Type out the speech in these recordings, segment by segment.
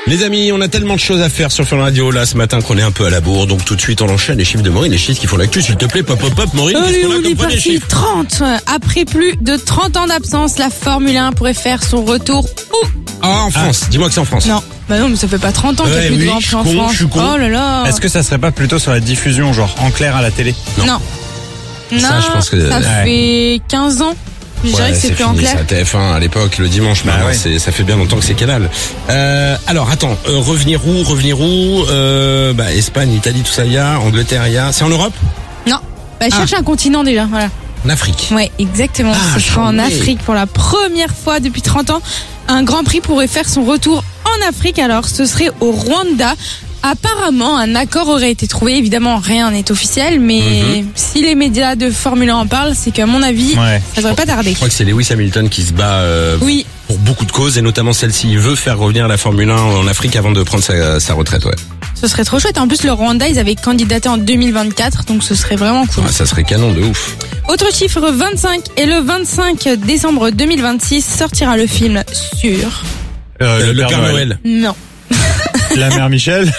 Les amis, on a tellement de choses à faire sur Fun Radio là ce matin qu'on est un peu à la bourre. Donc tout de suite on enchaîne les chiffres de Maureen, les chiffres qui font l'actu. S'il te plaît, pop, Maureen, qu'est-ce qu'on a On comme est premier parti chiffre? 30. Après plus de 30 ans d'absence, la Formule 1 pourrait faire son retour où? Ah, en France. Dis-moi que c'est en France. Non. Bah non, mais ça fait pas 30 ans qu'il y a plus de Grand Prix en France. Je suis con. Oh là là. Est-ce que ça serait pas plutôt sur la diffusion, genre en clair à la télé? Non. Ça, je pense que ça fait 15 ans. Je dirais que c'est plus en fini, clair. ça, TF1 à l'époque, le dimanche, Bah maintenant, ouais. ça fait bien longtemps que c'est Canal. Alors, attends, revenir où? Espagne, Italie, tout ça, il y a, Angleterre, il y a. C'est en Europe? Non. Bah cherche un continent déjà, voilà. En Afrique. Ouais, exactement. Ah, Ce sera en chambé. Afrique pour la première fois depuis 30 ans. Un Grand Prix pourrait faire son retour en Afrique. Alors, ce serait au Rwanda. Apparemment, un accord aurait été trouvé. Évidemment, rien n'est officiel, mais si les médias de Formule 1 en parlent, c'est qu'à mon avis, Ouais. ça devrait pas tarder. Je crois que c'est Lewis Hamilton qui se bat Oui, pour beaucoup de causes, et notamment celle-ci. Il veut faire revenir la Formule 1 en Afrique avant de prendre sa retraite, ouais. ce serait trop chouette. En plus, le Rwanda, ils avaient candidaté en 2024, donc ce serait vraiment cool. Ah, ça serait canon de ouf. Autre chiffre, 25. Et le 25 décembre 2026 sortira le film sur... Le Père Noël. Non. La mère Michel.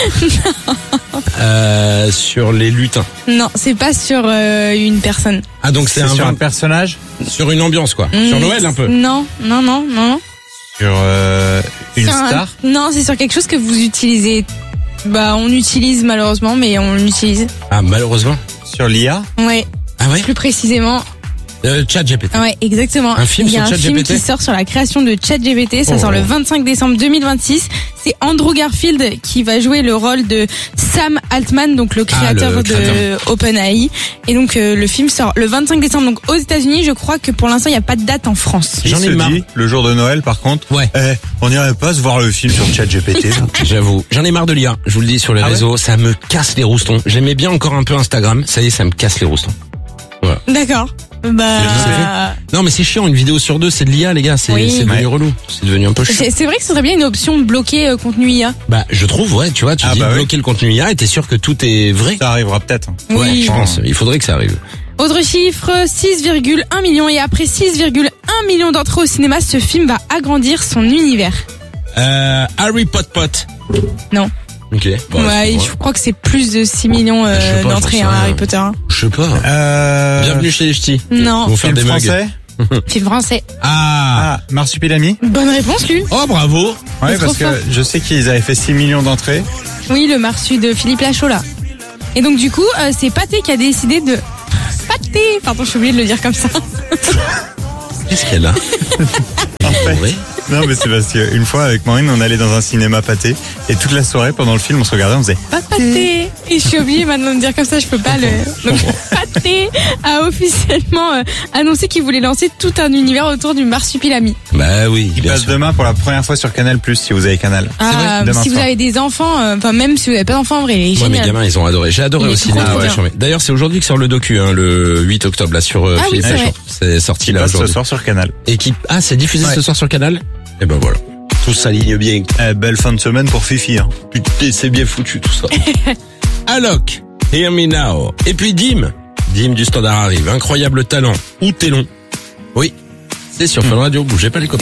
Sur les lutins. Non, c'est pas sur une personne. Ah, donc c'est C'est sur un un personnage? sur une ambiance, quoi. Sur Noël, un peu. Non. Sur une Sur un- star? Non, c'est sur quelque chose que vous utilisez. Bah, on utilise malheureusement, mais on l'utilise. Ah, malheureusement. Sur l'IA? Ouais, Ah ouais? plus précisément. ChatGPT. Ouais, exactement. Un film Il y a sur un film ChatGPT? qui sort sur la création de ChatGPT. Ça Oh. sort le 25 décembre 2026. C'est Andrew Garfield qui va jouer le rôle de Sam Altman, donc le créateur le de créateur. OpenAI. Et donc le film sort le 25 décembre. Donc aux États-Unis, je crois que pour l'instant, il n'y a pas de date en France. J'en ai se marre. dit, le jour de Noël, par contre. Ouais. On n'irait pas se voir le film sur ChatGPT, là? J'avoue. J'en ai marre de l'IA. Je vous le dis sur les Ah ouais réseaux. Ça me casse les roustons. J'aimais bien encore un peu Instagram. Ça y est, ça me casse les roustons. D'accord. Bah. Non, mais c'est chiant. Une vidéo sur deux, c'est de l'IA, les gars. C'est Oui. c'est devenu relou. C'est devenu un peu chiant. C'est vrai que ce serait bien une option bloquée contenu IA. Bah, je trouve, ouais, tu vois, tu Ah dis bah oui. bloquer le contenu IA et t'es sûr que tout est vrai. Ça arrivera peut-être. Ouais, Oui. je pense. Il faudrait que ça arrive. Autre chiffre, 6,1 millions. Et après 6,1 millions d'entrées au cinéma, ce film va agrandir son univers. Harry Potter. Non. Ok. Bon, Ouais, je crois que c'est plus de 6 millions Je sais pas, d'entrées, j'en sais hein, rien. Harry Potter. hein. Je sais pas. Bienvenue chez les ch'tis. Non. Ils vont faire Film des mugs. français? Film français. Ah. Ah, Marsupilami? Bonne réponse, lui. Oh, bravo. Ouais, C'est parce trop fort. que je sais qu'ils avaient fait 6 millions d'entrées. Oui, le marsu de Philippe Lachaud, là. Et donc, du coup, c'est Pathé qui a décidé de... Pathé! Pardon, je suis obligée de le dire comme ça. Qu'est-ce qu'elle a? Parfait. Oui. Non, mais c'est parce qu'une fois, avec Maureen, on allait dans un cinéma pâté. Et toute la soirée, pendant le film, on se regardait, on faisait Pathé! Et je suis obligée maintenant de me dire comme ça, je peux pas le... Donc, Pathé a officiellement annoncé qu'il voulait lancer tout un univers autour du marsupilami. Bah oui, Il bien passe sûr. demain pour la première fois sur Canal+, si vous avez Canal. Ah, Demain si vous soir. avez des enfants, enfin même si vous n'avez pas d'enfants, en vrai, il est Moi, mes génial. gamins, ils ont adoré. J'ai adoré Il est au cinéma. trop ouais, bien. charmé. D'ailleurs, c'est aujourd'hui que sort le docu, hein, le 8 octobre, là, sur Ah oui, Philippe c'est Lachaud. vrai. C'est sorti Il là passe ce aujourd'hui. soir sur Canal. Et qui, c'est diffusé Ouais. ce soir sur Canal? Et ben voilà. Tout s'aligne bien. Belle fin de semaine pour Fifi, hein. Putain, c'est bien foutu, tout ça. Alok, Hear Me Now. Et puis Dim du Standard arrive. Incroyable talent. Ou Télon. Oui. C'est sur Fun Radio. Bougez pas les copains.